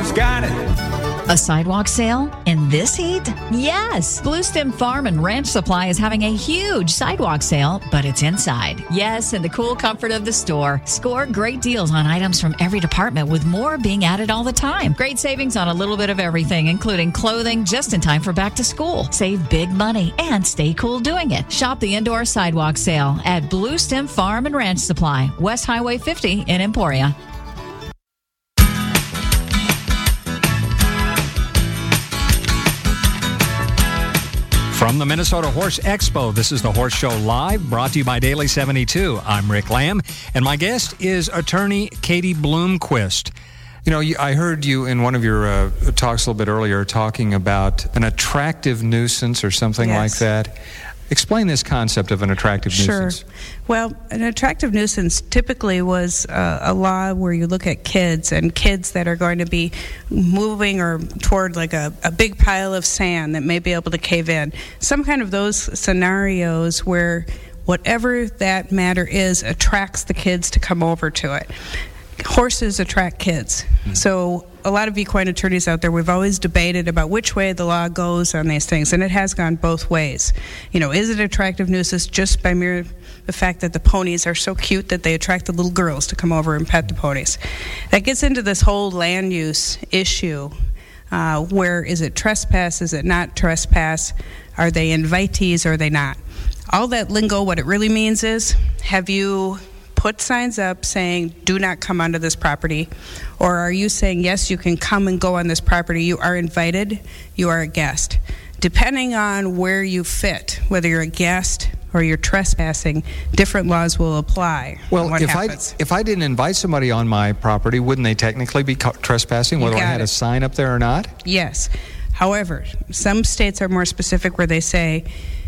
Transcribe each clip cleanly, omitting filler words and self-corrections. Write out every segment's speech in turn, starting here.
Farmer's got it. A sidewalk sale in this heat? Yes! Blue Stem Farm and Ranch Supply is having a huge sidewalk sale, but it's inside. Yes, in the cool comfort of the store. Score great deals on items from every department, with more being added all the time. Great savings on a little bit of everything, including clothing, just in time for back to school. Save big money and stay cool doing it. Shop the indoor sidewalk sale at Blue Stem Farm and Ranch Supply, West Highway 50 in Emporia. From the Minnesota Horse Expo, this is the Horse Show Live, brought to you by Daily 72. I'm Rick Lamb, and my guest is attorney Katie Bloomquist. You know, I heard you in one of your talks a little bit earlier talking about an attractive nuisance or something like that. Explain this concept of an attractive nuisance. Sure. Well, an attractive nuisance typically was a law where you look at kids that are going to be moving or toward like a big pile of sand that may be able to cave in. Some kind of those scenarios where whatever that matter is attracts the kids to come over to it. Horses attract kids. So a lot of equine attorneys out there, we've always debated about which way the law goes on these things, and it has gone both ways. You know, is it attractive nuisance just by mere the fact that the ponies are so cute that they attract the little girls to come over and pet the ponies? That gets into this whole land use issue. Where is it trespass? Is it not trespass? Are they invitees or are they not? All that lingo, what it really means is, have you put signs up saying, do not come onto this property? Or are you saying, yes, you can come and go on this property, you are invited, you are a guest? Depending on where you fit, whether you're a guest or you're trespassing, different laws will apply. Well, if I didn't invite somebody on my property, wouldn't they technically be trespassing, whether I had a sign up there or not? Yes. However, some states are more specific where they say,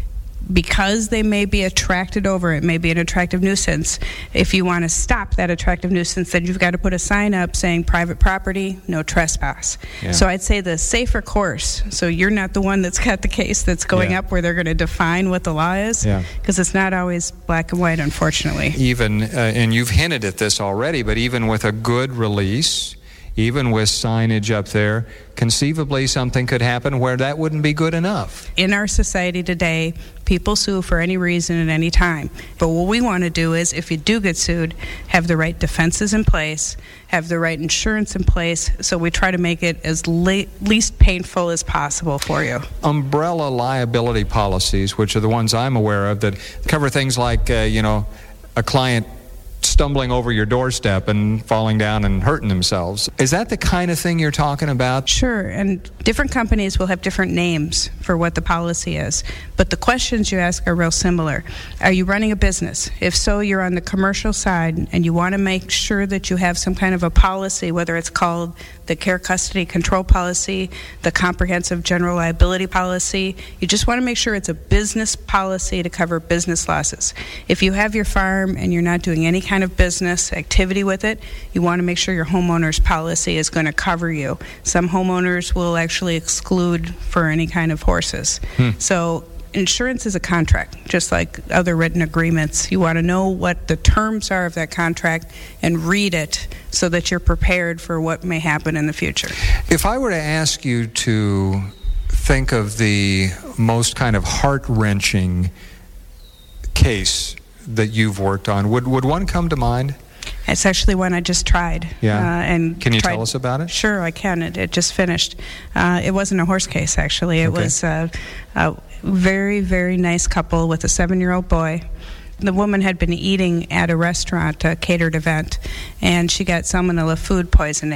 because they may be attracted over, it may be an attractive nuisance. If you want to stop that attractive nuisance, then you've got to put a sign up saying private property, no trespass. Yeah. So I'd say the safer course, so you're not the one that's got the case that's going up where they're going to define what the law is, because it's not always black and white, unfortunately. Even, and you've hinted at this already, but even with a good release, even with signage up there, conceivably something could happen where that wouldn't be good enough. In our society today, people sue for any reason at any time. But what we want to do is, if you do get sued, have the right defenses in place, have the right insurance in place, so we try to make it as least painful as possible for you. Umbrella liability policies, which are the ones I'm aware of, that cover things like, a client stumbling over your doorstep and falling down and hurting themselves. Is that the kind of thing you're talking about? Sure, and different companies will have different names for what the policy is, but the questions you ask are real similar. Are you running a business? If so, you're on the commercial side and you want to make sure that you have some kind of a policy, whether it's called the care custody control policy, the comprehensive general liability policy. You just want to make sure it's a business policy to cover business losses. If you have your farm and you're not doing any kind of business activity with it, you want to make sure your homeowner's policy is going to cover you. Some homeowners will actually exclude for any kind of horses. So insurance is a contract, just like other written agreements. You want to know what the terms are of that contract and read it so that you're prepared for what may happen in the future. If I were to ask you to think of the most kind of heart-wrenching case that you've worked on, would one come to mind? It's actually one I just tried. And can you tell us about it? Sure, I can. It just finished. It wasn't a horse case, actually. It was a very, very nice couple with a 7-year-old boy. The woman had been eating at a restaurant, a catered event, and she got salmonella food poisoning.